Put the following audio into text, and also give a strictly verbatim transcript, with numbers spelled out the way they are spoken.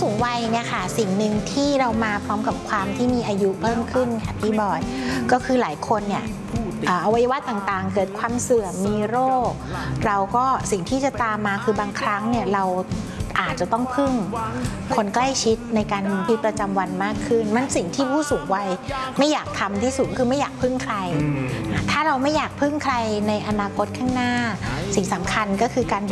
สูงวัยเนี่ยค่ะสิ่งหนึ่งที่เรามาพร้อมกับความที่มีอายุเพิ่มขึ้นค่ะพี่บอยก็คือหลายคนเนี่ยอวัยวะต่างๆเกิดความเสื่อมมีโรคเราก็สิ่งที่จะตามมาคือบางครั้งเนี่ยเราอาจจะต้องพึ่งคนใกล้ชิดในการมีชีวิตประจำวันมากขึ้นมันสิ่งที่ผู้สูงวัยไม่อยากทำที่สุดคือไม่อยากพึ่งใครถ้าเราไม่อยากพึ่งใครในอนาคตข้างหน้าสิ่งสำคัญก็คือการ